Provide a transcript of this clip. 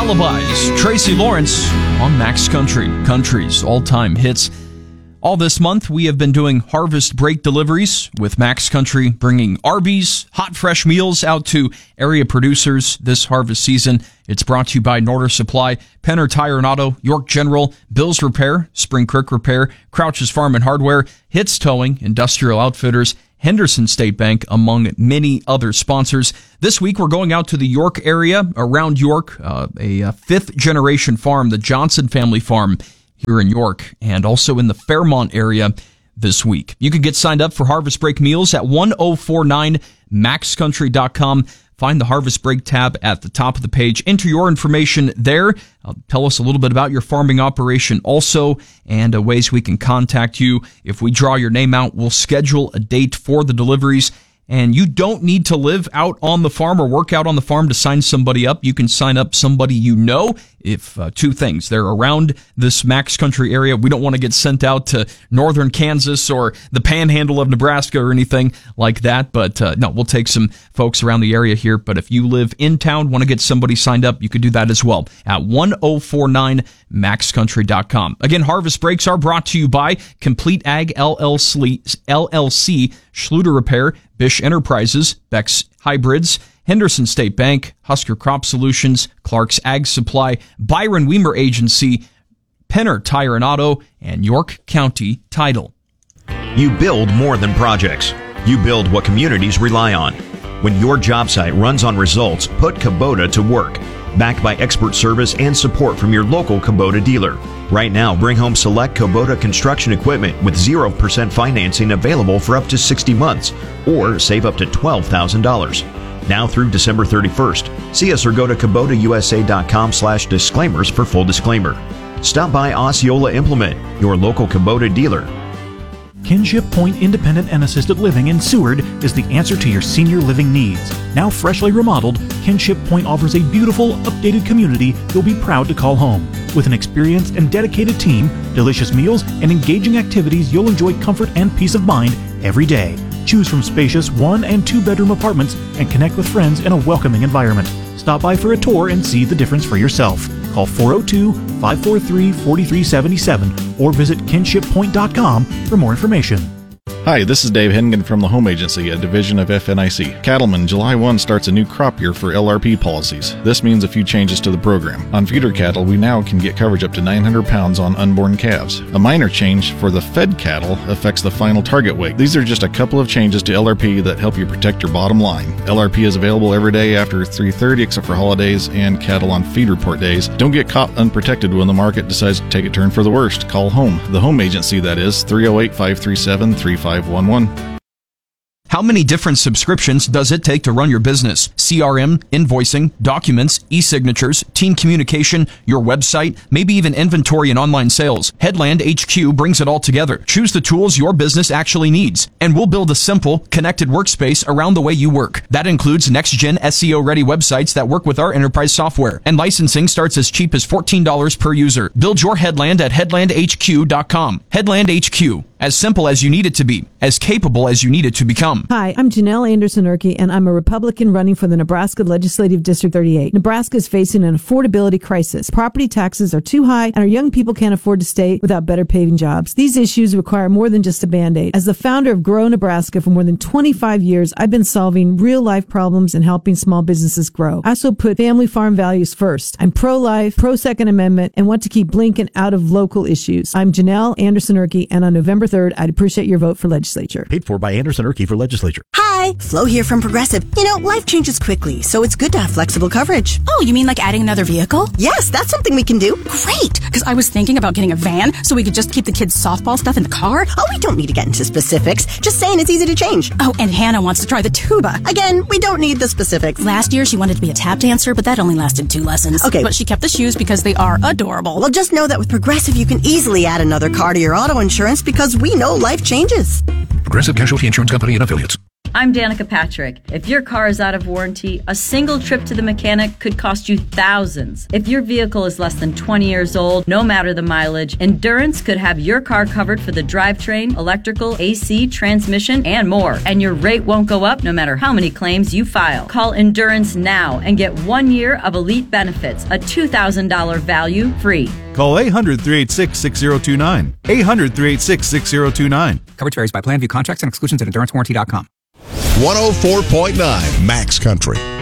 Alibis, Tracy Lawrence on Max Country, country's all-time hits. All this month, we have been doing harvest break deliveries with Max Country, bringing Arby's, hot, fresh meals out to area producers this harvest season. It's brought to you by Norder Supply, Penner Tire and Auto, York General, Bill's Repair, Spring Creek Repair, Crouch's Farm and Hardware, Hits Towing, Industrial Outfitters, Henderson State Bank, among many other sponsors. This week, we're going out to the York area, around York, a fifth-generation farm, the Johnson family farm here in York, and also in the Fairmont area this week. You can get signed up for Harvest Break meals at 1049maxcountry.com. Find the Harvest Break tab at the top of the page. Enter your information there. Tell us a little bit about your farming operation also, and ways we can contact you. If we draw your name out, we'll schedule a date for the deliveries. And you don't need to live out on the farm or work out on the farm to sign somebody up. You can sign up somebody you know if two things. They're around this Max Country area. We don't want to get sent out to northern Kansas or the panhandle of Nebraska or anything like that. But no, we'll take some folks around the area here. But if you live in town, want to get somebody signed up, you can do that as well at 1049maxcountry.com. Again, Harvest Breaks are brought to you by Complete Ag LLC, Schluter Repair, Bish Enterprises, Beck's Hybrids, Henderson State Bank, Husker Crop Solutions, Clark's Ag Supply, Byron Weimer Agency, Penner Tire and Auto, and York County Title. You build more than projects. You build what communities rely on. When your job site runs on results, put Kubota to work. Backed by expert service and support from your local Kubota dealer. Right now, bring home select Kubota construction equipment with 0% financing available for up to 60 months, or save up to $12,000. Now through December 31st. See us or go to KubotaUSA.com/disclaimers for full disclaimer. Stop by Osceola Implement, your local Kubota dealer. Kinship Point Independent and Assisted Living in Seward is the answer to your senior living needs. Now freshly remodeled, Kinship Point offers a beautiful, updated community you'll be proud to call home. With an experienced and dedicated team, delicious meals, and engaging activities, you'll enjoy comfort and peace of mind every day. Choose from spacious 1- and 2-bedroom apartments and connect with friends in a welcoming environment. Stop by for a tour and see the difference for yourself. Call 402-543-4377 or visit kinshippoint.com for more information. Hi, this is Dave Hennigan from the Home Agency, a division of FNIC. Cattlemen, July 1 starts a new crop year for LRP policies. This means a few changes to the program. On feeder cattle, we now can get coverage up to 900 pounds on unborn calves. A minor change for the fed cattle affects the final target weight. These are just a couple of changes to LRP that help you protect your bottom line. LRP is available every day after 3:30 except for holidays and cattle on feed report days. Don't get caught unprotected when the market decides to take a turn for the worst. Call home. The Home Agency, that is, 308-537-3511. How many different subscriptions does it take to run your business? CRM, invoicing, documents, e-signatures, team communication, your website, maybe even inventory and online sales. Headland HQ brings it all together. Choose the tools your business actually needs, and we'll build a simple, connected workspace around the way you work. That includes next-gen SEO-ready websites that work with our enterprise software, and licensing starts as cheap as $14 per user. Build your Headland at headlandhq.com. Headland HQ. As simple as you need it to be, as capable as you need it to become. Hi, I'm Janelle Anderson-Urke, and I'm a Republican running for the Nebraska Legislative District 38. Nebraska is facing an affordability crisis. Property taxes are too high, and our young people can't afford to stay without better paying jobs. These issues require more than just a Band-Aid. As the founder of Grow Nebraska for more than 25 years, I've been solving real-life problems and helping small businesses grow. I also put family farm values first. I'm pro-life, pro-Second Amendment, and want to keep Blinken out of local issues. I'm Janelle Anderson-Urke, and on November 3rd, I'd appreciate your vote for legislature. Paid for by Anderson-Urke for legislature. Hi, Flo here from Progressive. You know, life changes quickly, so it's good to have flexible coverage. Oh, you mean like adding another vehicle? Yes, that's something we can do. Great, because I was thinking about getting a van so we could just keep the kids' softball stuff in the car. Oh, we don't need to get into specifics. Just saying it's easy to change. Oh, and Hannah wants to try the tuba. Again, we don't need the specifics. Last year, she wanted to be a tap dancer, but that only lasted 2 lessons. Okay. But she kept the shoes because they are adorable. Well, just know that with Progressive, you can easily add another car to your auto insurance because we know life changes. Progressive Casualty Insurance Company and Affiliates. I'm Danica Patrick. If your car is out of warranty, a single trip to the mechanic could cost you thousands. If your vehicle is less than 20 years old, no matter the mileage, Endurance could have your car covered for the drivetrain, electrical, AC, transmission, and more. And your rate won't go up no matter how many claims you file. Call Endurance now and get 1 year of elite benefits, a $2,000 value free. Call 800-386-6029. 800-386-6029. Coverage varies by plan. View contracts and exclusions at EnduranceWarranty.com. 104.9 Max Country.